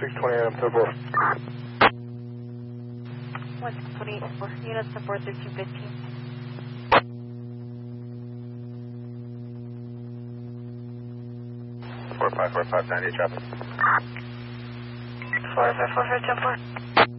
620 AM 10-4. 1628, units to 41315. 4545 98 traffic. 4545 10-4.